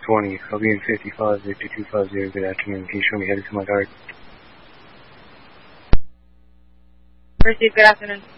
20. I'll be in 55, Victor 250. Good afternoon. Can you show me headed to my guard? Received. Good afternoon.